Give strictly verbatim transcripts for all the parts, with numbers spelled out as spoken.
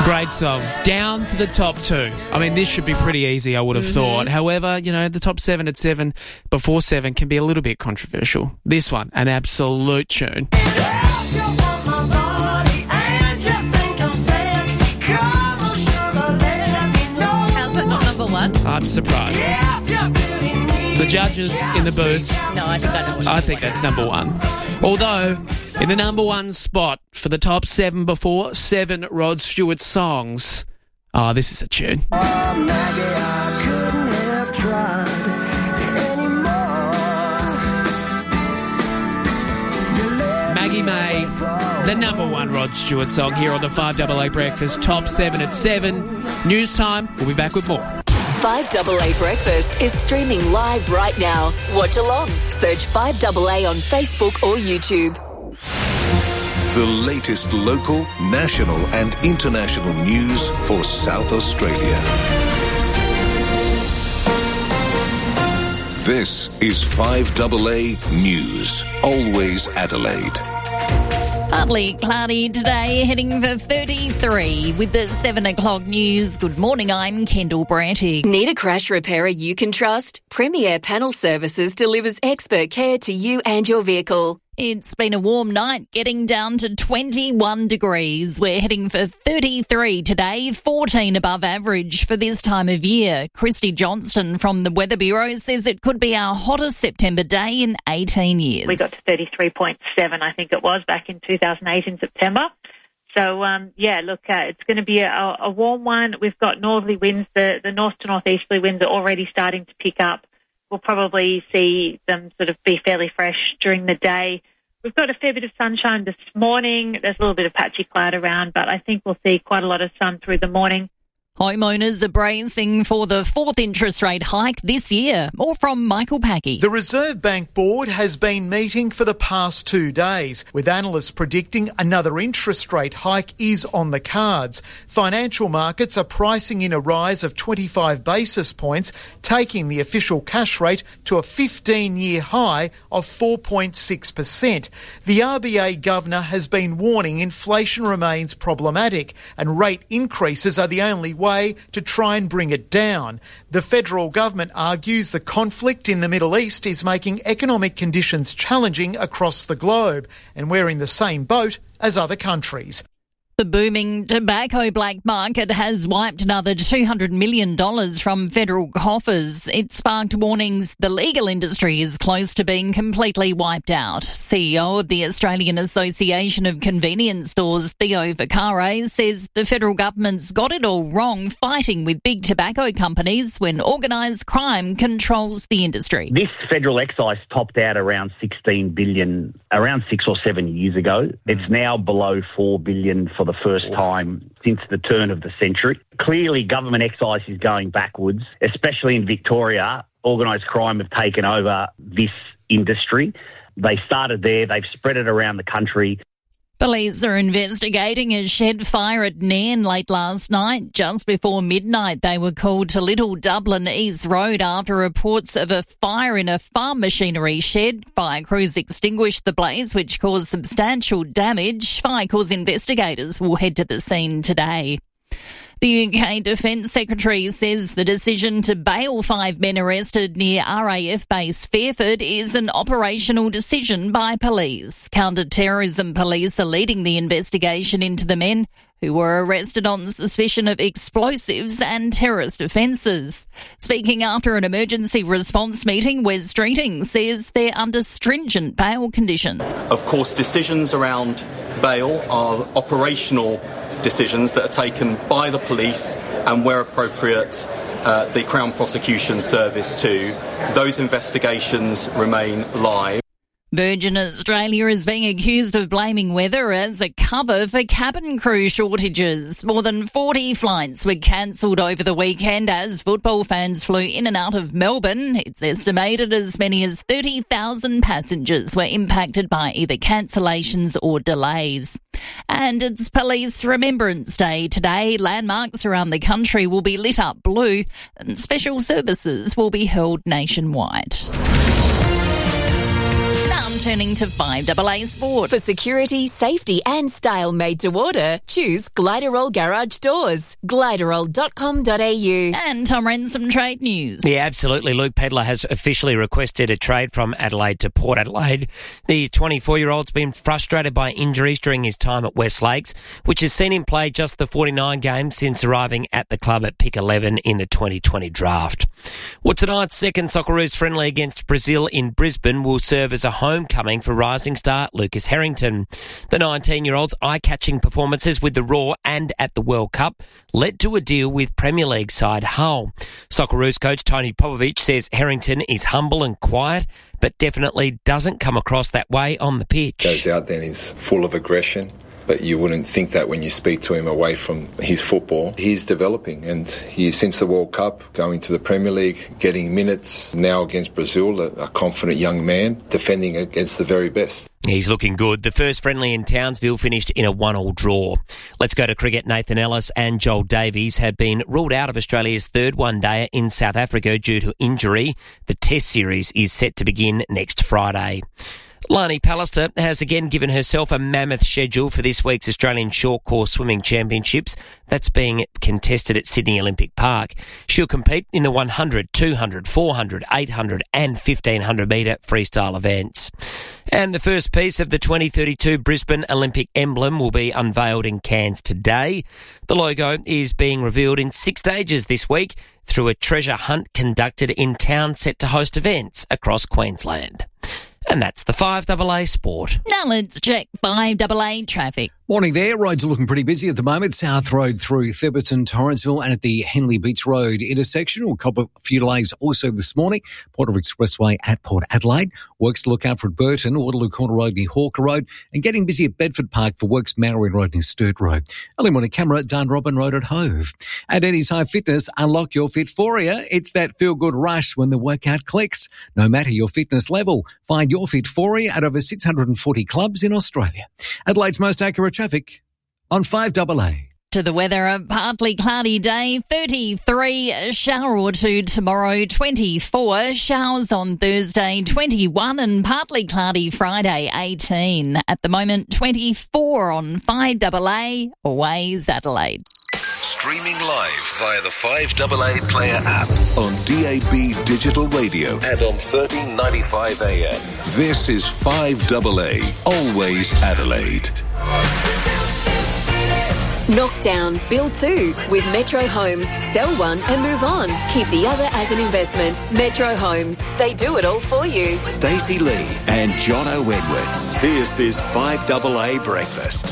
Great song. Down to the top two. I mean, this should be pretty easy, I would have mm-hmm. thought. However, you know, the top seven at seven before seven can be a little bit controversial. This one, an absolute tune. One? I'm surprised. The judges in the booth. No, I think I know. I think that's number one. Although, in the number one spot for the top seven before seven Rod Stewart songs. Oh, this is a tune. Oh, Maggie, I couldn't have tried anymore. Maggie May, the number one Rod Stewart song here on the five eight eight Breakfast. Top seven at seven. News time. We'll be back with more. five eight eight Breakfast is streaming live right now. Watch along. Search five eight eight on Facebook or YouTube. The latest local, national and international news for South Australia. This is five A A News. Always Adelaide. Partly cloudy today, heading for thirty-three. With the seven o'clock news, good morning, I'm Kendall Brantig. Need a crash repairer you can trust? Premier Panel Services delivers expert care to you and your vehicle. It's been a warm night, getting down to twenty-one degrees. We're heading for thirty-three today, fourteen above average for this time of year. Christy Johnston from the Weather Bureau says it could be our hottest September day in eighteen years. We got to thirty-three point seven, I think it was, back in two thousand eight in September. So, um, yeah, look, uh, it's going to be a, a warm one. We've got northerly winds. The, the north to northeasterly winds are already starting to pick up. We'll probably see them sort of be fairly fresh during the day. We've got a fair bit of sunshine this morning. There's a little bit of patchy cloud around, but I think we'll see quite a lot of sun through the morning. Homeowners are bracing for the fourth interest rate hike this year. More from Michael Packy. The Reserve Bank Board has been meeting for the past two days, with analysts predicting another interest rate hike is on the cards. Financial markets are pricing in a rise of twenty-five basis points, taking the official cash rate to a fifteen-year high of four point six percent. The R B A governor has been warning inflation remains problematic and rate increases are the only way to try and bring it down. The federal government argues the conflict in the Middle East is making economic conditions challenging across the globe, and we're in the same boat as other countries. The booming tobacco black market has wiped another two hundred million dollars from federal coffers. It sparked warnings the legal industry is close to being completely wiped out. C E O of the Australian Association of Convenience Stores, Theo Vaccaro, says the federal government's got it all wrong fighting with big tobacco companies when organised crime controls the industry. This federal excise topped out around sixteen billion dollars around six or seven years ago. It's now below four billion dollars for the first time since the turn of the century. Clearly, government excise is going backwards, especially in Victoria. Organised crime have taken over this industry. They started there, they've spread it around the country. Police are investigating a shed fire at Nairn late last night. Just before midnight, they were called to Little Dublin East Road after reports of a fire in a farm machinery shed. Fire crews extinguished the blaze, which caused substantial damage. Fire cause investigators will head to the scene today. The U K Defence Secretary says the decision to bail five men arrested near R A F base Fairford is an operational decision by police. Counter-terrorism police are leading the investigation into the men who were arrested on suspicion of explosives and terrorist offences. Speaking after an emergency response meeting, Wes Streeting says they're under stringent bail conditions. Of course, decisions around bail are operational decisions that are taken by the police and, where appropriate, uh, the Crown Prosecution Service too. Those investigations remain live. Virgin Australia is being accused of blaming weather as a cover for cabin crew shortages. More than forty flights were cancelled over the weekend as football fans flew in and out of Melbourne. It's estimated as many as thirty thousand passengers were impacted by either cancellations or delays. And it's Police Remembrance Day today. Landmarks around the country will be lit up blue and special services will be held nationwide. turning to five double A Sport. For security, safety and style made to order, choose Gliderol Garage Doors. gliderol dot com dot a u. And Tom Ransom trade news. Yeah, absolutely. Luke Pedlar has officially requested a trade from Adelaide to Port Adelaide. The twenty-four-year-old's been frustrated by injuries during his time at West Lakes, which has seen him play just the forty-nine games since arriving at the club at pick eleven in the twenty twenty draft. Well, tonight's second Socceroos friendly against Brazil in Brisbane will serve as a homecoming for rising star Lucas Harrington. The nineteen-year-old's eye-catching performances with the Raw and at the World Cup led to a deal with Premier League side Hull. Socceroos coach Tony Popovic says Harrington is humble and quiet, but definitely doesn't come across that way on the pitch. Goes out there and is full of aggression, but you wouldn't think that when you speak to him away from his football. He's developing, and he, since the World Cup, going to the Premier League, getting minutes, now against Brazil, a, a confident young man, defending against the very best. He's looking good. The first friendly in Townsville finished in a one-all draw. Let's go to cricket. Nathan Ellis and Joel Davies have been ruled out of Australia's third one-dayer in South Africa due to injury. The Test series is set to begin next Friday. Lani Pallister has again given herself a mammoth schedule for this week's Australian Short Course Swimming Championships that's being contested at Sydney Olympic Park. She'll compete in the one hundred, two hundred, four hundred, eight hundred and fifteen hundred metre freestyle events. And the first piece of the twenty thirty-two Brisbane Olympic emblem will be unveiled in Cairns today. The logo is being revealed in six stages this week through a treasure hunt conducted in town set to host events across Queensland. And that's the five double A Sport. Now let's check five double A traffic. Morning there. Roads are looking pretty busy at the moment. South Road through Theberton, Torrensville and at the Henley Beach Road intersection. We'll cop a few delays also this morning. Port of Expressway at Port Adelaide. Works to look out for at Burton, Waterloo Corner Road near Hawker Road, and getting busy at Bedford Park for works Mallory Road near Sturt Road. Early morning camera at Dunrobin Road at Hove. At Eddie's High Fitness, unlock your Fitforia. It's that feel-good rush when the workout clicks. No matter your fitness level, find your Fitforia at over six hundred forty clubs in Australia. Adelaide's most accurate traffic on five double A. To the weather, a partly cloudy day, thirty-three, a shower or two tomorrow, twenty-four, showers on Thursday, twenty-one, and partly cloudy Friday, eighteen. At the moment, twenty-four on five double A, Waze Adelaide. Streaming live via the five double A Player app on D A B Digital Radio and on thirteen ninety-five A M. This is five double A, always Adelaide. Knockdown, build two with Metro Homes. Sell one and move on. Keep the other as an investment. Metro Homes. They do it all for you. Stacey Lee and Jono Edwards. This is five double A Breakfast.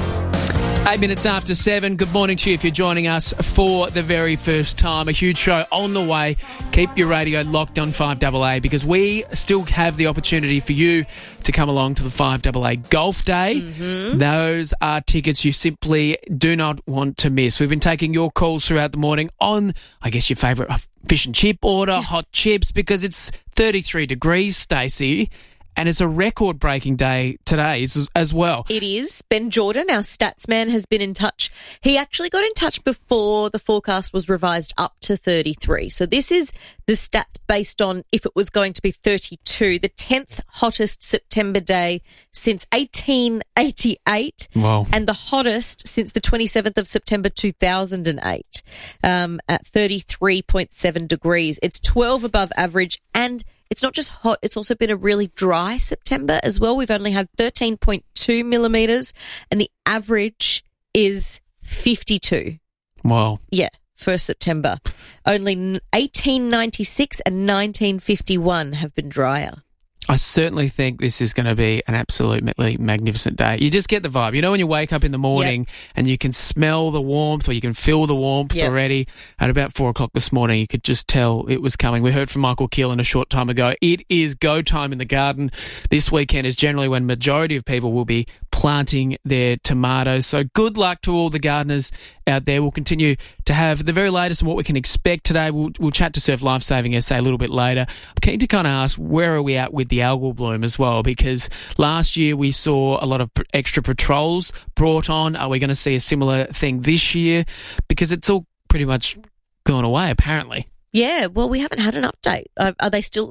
Eight minutes after seven. Good morning to you if you're joining us for the very first time. A huge show on the way. Keep your radio locked on five double A because we still have the opportunity for you to come along to the five double A Golf Day. Mm-hmm. Those are tickets you simply do not want to miss. We've been taking your calls throughout the morning on, I guess, your favourite fish and chip order, hot chips, because it's thirty-three degrees, Stacey. And it's a record-breaking day today as, as well. It is. Ben Jordan, our stats man, has been in touch. He actually got in touch before the forecast was revised up to thirty-three. So this is the stats based on if it was going to be thirty-two, the tenth hottest September day since eighteen eighty-eight. Wow. And the hottest since the twenty-seventh of September two thousand eight um, at thirty-three point seven degrees. It's twelve above average, and it's not just hot, it's also been a really dry September as well. We've only had thirteen point two millimetres and the average is fifty-two. Wow. Yeah, for September. Only eighteen ninety-six and nineteen fifty-one have been drier. I certainly think this is going to be an absolutely magnificent day. You just get the vibe. You know when you wake up in the morning yep. and you can smell the warmth or you can feel the warmth yep. already? At about four o'clock this morning, you could just tell it was coming. We heard from Michael Keelan a short time ago. It is go time in the garden. This weekend is generally when majority of people will be planting their tomatoes. So good luck to all the gardeners out there. We'll continue to have the very latest on what we can expect today. We'll, we'll chat to Surf Lifesaving S A a little bit later. I'm keen to kind of ask, where are we at with the algal bloom as well? Because last year we saw a lot of extra patrols brought on. Are we going to see a similar thing this year? Because it's all pretty much gone away, apparently. Yeah, well, we haven't had an update. Are, are they still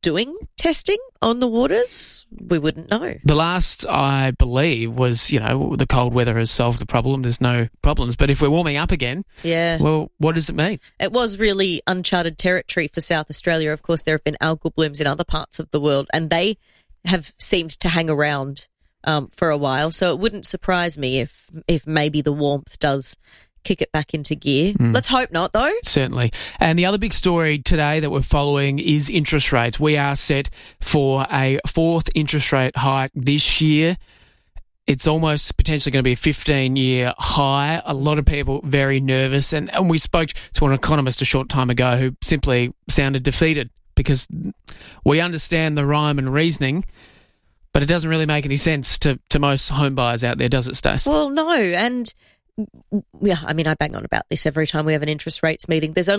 doing testing on the waters, we wouldn't know. The last, I believe, was, you know, the cold weather has solved the problem. There's no problems. But if we're warming up again, yeah. well, what does it mean? It was really uncharted territory for South Australia. Of course, there have been algal blooms in other parts of the world, and they have seemed to hang around um, for a while. So it wouldn't surprise me if if maybe the warmth does kick it back into gear. Mm. Let's hope not, though. Certainly. And the other big story today that we're following is interest rates. We are set for a fourth interest rate hike this year. It's almost potentially going to be a fifteen-year high. A lot of people very nervous. And, and we spoke to an economist a short time ago who simply sounded defeated because we understand the rhyme and reasoning, but it doesn't really make any sense to, to most home buyers out there, does it, Stace? Well, no. And, yeah, I mean, I bang on about this every time we have an interest rates meeting. There's only